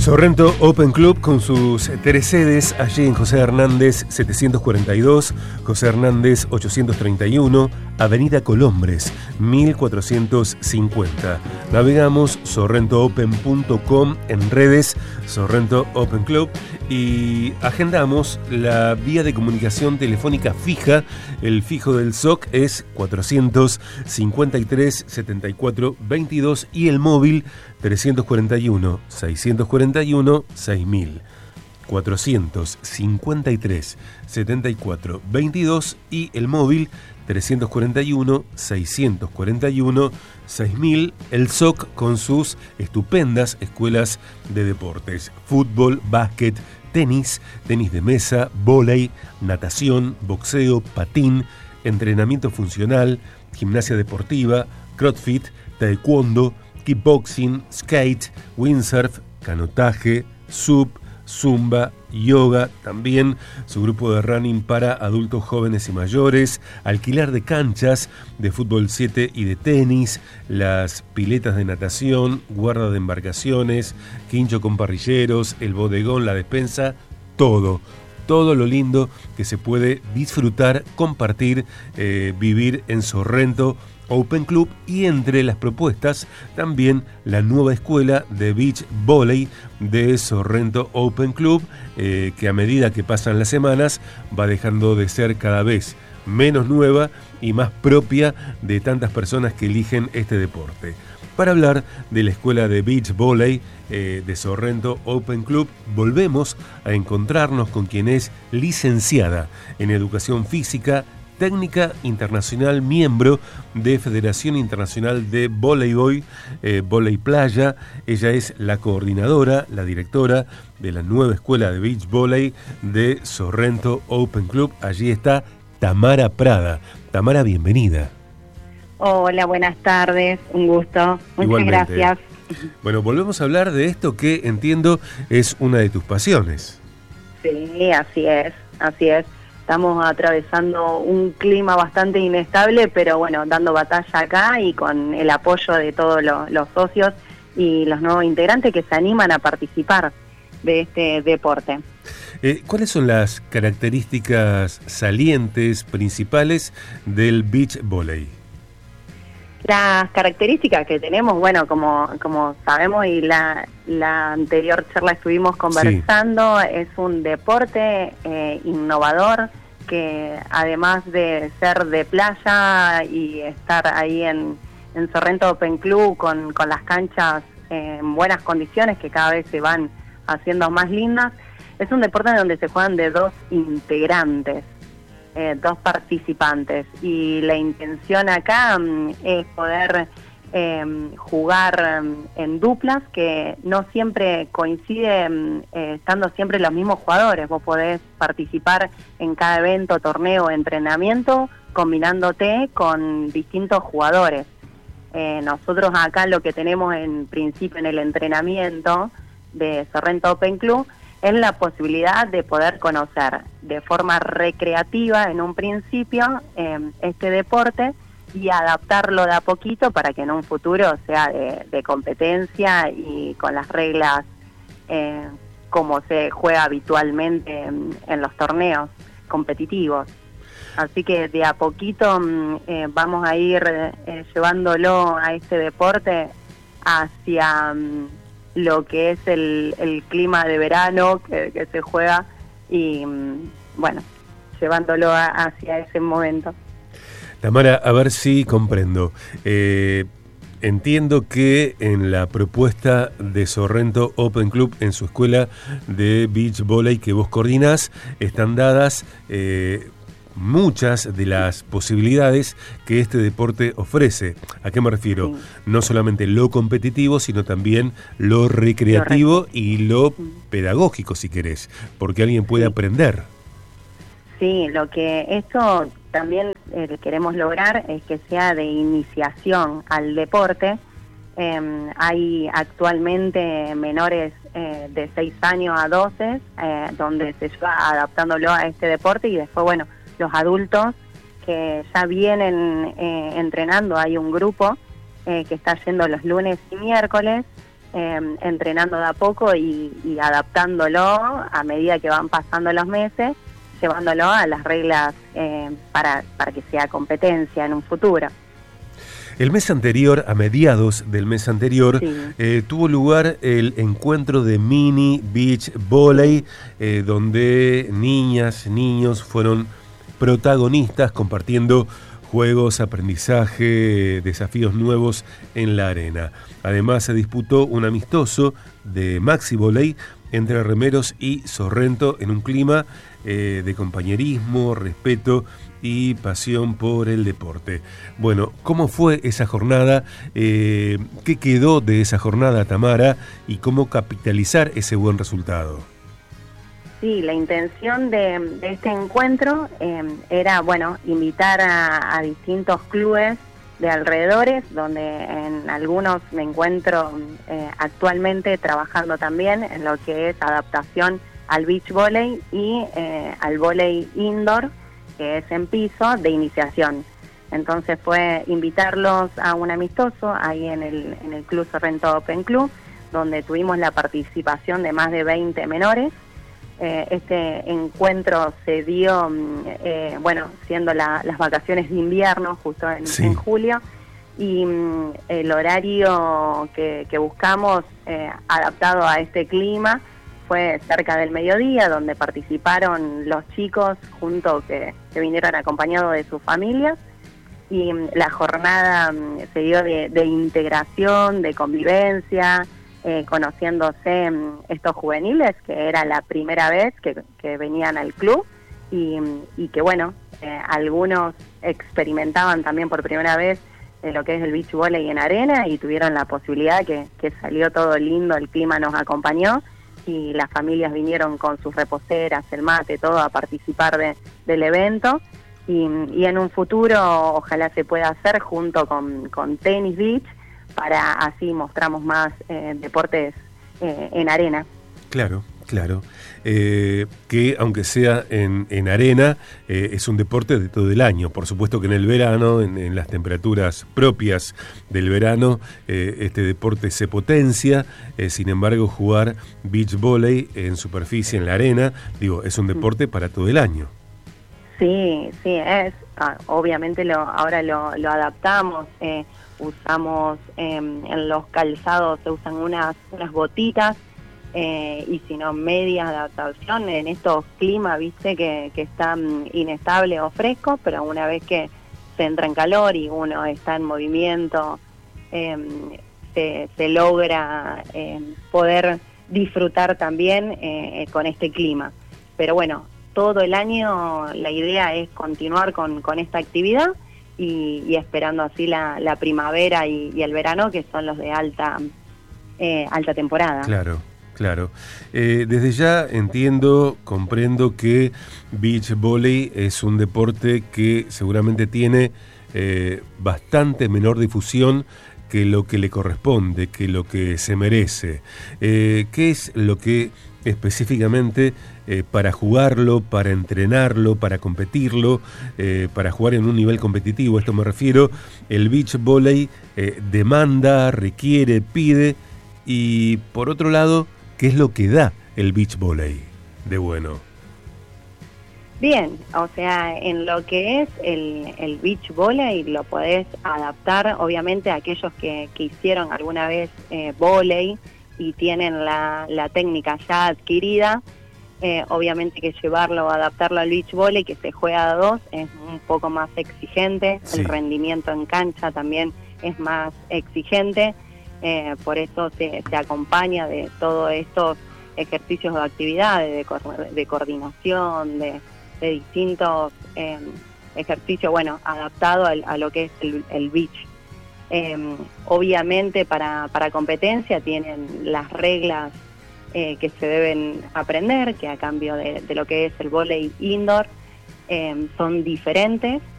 Sorrento Open Club con sus 3 sedes allí en José Hernández 742, José Hernández 831, Avenida Colombres 1450. Navegamos sorrentoopen.com, en redes Sorrento Open Club, y agendamos la vía de comunicación telefónica fija. El fijo del SOC es 453 74 22 y el móvil 341 641 6000. 453 74 22 y el móvil 341 641 6000. El SOC con sus estupendas escuelas de deportes: fútbol, básquet, tenis, tenis de mesa, vóley, natación, boxeo, patín, entrenamiento funcional, gimnasia deportiva, crossfit, taekwondo, kickboxing, skate, windsurf, canotaje, SUP, zumba, yoga, también su grupo de running para adultos, jóvenes y mayores, alquiler de canchas de fútbol 7 y de tenis, las piletas de natación, guarda de embarcaciones, quincho con parrilleros, el bodegón, la despensa, todo lo lindo que se puede disfrutar, compartir, vivir en Sorrento Open Club. Y entre las propuestas también la nueva escuela de beach volley de Sorrento Open Club, que a medida que pasan las semanas va dejando de ser cada vez menos nueva y más propia de tantas personas que eligen este deporte. Para hablar de la escuela de beach volley de Sorrento Open Club, volvemos a encontrarnos con quien es licenciada en Educación Física, técnica internacional, miembro de Federación Internacional de Voleibol, Voley Playa. Ella es la coordinadora, la directora de la nueva escuela de beach volley de Sorrento Open Club. Allí está Tamara Prada. Tamara, bienvenida. Hola, buenas tardes, un gusto, muchas Igualmente. gracias. Bueno, volvemos a hablar de esto que entiendo es una de tus pasiones. Sí, así es. Estamos atravesando un clima bastante inestable, pero bueno, dando batalla acá y con el apoyo de todos los socios y los nuevos integrantes que se animan a participar de este deporte. ¿Cuáles son las características salientes principales del beach volley? Las características que tenemos, bueno, como sabemos y la anterior charla estuvimos conversando, sí. Es un deporte innovador que, además de ser de playa y estar ahí en Sorrento Open Club con las canchas en buenas condiciones que cada vez se van haciendo más lindas, es un deporte donde se juegan de 2 integrantes. 2 participantes, y la intención acá es poder jugar en duplas, que no siempre coincide estando siempre los mismos jugadores. Vos podés participar en cada evento, torneo, entrenamiento, combinándote con distintos jugadores. Nosotros acá lo que tenemos en principio en el entrenamiento de Sorrento Open Club es la posibilidad de poder conocer de forma recreativa en un principio este deporte y adaptarlo de a poquito para que en un futuro sea de competencia y con las reglas como se juega habitualmente en los torneos competitivos. Así que de a poquito vamos a ir llevándolo a este deporte hacia lo que es el clima de verano que se juega y, bueno, llevándolo hacia ese momento. Tamara, a ver si comprendo. Entiendo que en la propuesta de Sorrento Open Club, en su escuela de beach volley que vos coordinás, están dadas muchas de las posibilidades que este deporte ofrece. ¿A qué me refiero? Sí. No solamente lo competitivo, sino también lo recreativo y lo pedagógico, si querés, porque alguien puede aprender. Sí, lo que esto también queremos lograr es que sea de iniciación al deporte. Hay actualmente menores de 6 años a 12, donde se va adaptándolo a este deporte, y después, bueno, los adultos que ya vienen entrenando. Hay un grupo que está yendo los lunes y miércoles entrenando de a poco y adaptándolo a medida que van pasando los meses, llevándolo a las reglas para que sea competencia en un futuro. El mes anterior, a mediados del mes anterior, sí, tuvo lugar el encuentro de Mini Beach Volley, donde niñas, niños fueron protagonistas compartiendo juegos, aprendizaje, desafíos nuevos en la arena. Además se disputó un amistoso de Maxi Volley entre Remeros y Sorrento en un clima de compañerismo, respeto y pasión por el deporte. Bueno, ¿cómo fue esa jornada? ¿Qué quedó de esa jornada, Tamara? ¿Y cómo capitalizar ese buen resultado? Sí, la intención de este encuentro era, bueno, invitar a distintos clubes de alrededores, donde en algunos me encuentro actualmente trabajando también en lo que es adaptación al beach volley y al volley indoor, que es en piso, de iniciación. Entonces fue invitarlos a un amistoso ahí en el Club Sorrento Open Club, donde tuvimos la participación de más de 20 menores. Este encuentro se dio, bueno, siendo las vacaciones de invierno, justo en julio, y el horario que buscamos, adaptado a este clima, fue cerca del mediodía, donde participaron los chicos que vinieron acompañados de sus familias, y la jornada se dio de integración, de convivencia, conociéndose estos juveniles, que era la primera vez que venían al club, y que bueno, algunos experimentaban también por primera vez lo que es el beach volley en arena, y tuvieron la posibilidad, que salió todo lindo, el clima nos acompañó, y las familias vinieron con sus reposeras, el mate, todo, a participar del evento, y en un futuro ojalá se pueda hacer junto con Tenis Beach, para así mostramos más deportes en arena. Claro, claro. Que aunque sea en arena, es un deporte de todo el año. Por supuesto que en el verano, en las temperaturas propias del verano, este deporte se potencia. Sin embargo, jugar beach volley en superficie, en la arena, es un deporte para todo el año. Sí, es. Obviamente ahora lo adaptamos. Usamos en los calzados, se usan unas botitas, y si no, medias de adaptación en estos climas, viste, que están inestables o frescos, pero una vez que se entra en calor y uno está en movimiento, se logra poder disfrutar también con este clima. Pero bueno, todo el año la idea es continuar con esta actividad, y esperando así la primavera y el verano, que son los de alta temporada. Claro. Claro. Desde ya comprendo que beach volley es un deporte que seguramente tiene bastante menor difusión que lo que le corresponde, que lo que se merece. ¿Qué es lo que específicamente para jugarlo, para entrenarlo, para competirlo, para jugar en un nivel competitivo? Esto me refiero, el beach volley demanda, requiere, pide, y por otro lado, ¿qué es lo que da el beach volley de bueno? Bien, o sea, en lo que es el beach volley lo podés adaptar, obviamente, a aquellos que hicieron alguna vez volley y tienen la técnica ya adquirida. Obviamente que adaptarlo al beach volley, que se juega a dos, es un poco más exigente. Sí. El rendimiento en cancha también es más exigente. Por eso se acompaña de todos estos ejercicios de actividades, de coordinación, de distintos ejercicios, bueno, adaptado a lo que es el beach. Obviamente para competencia tienen las reglas que se deben aprender, que a cambio de lo que es el volley indoor son diferentes.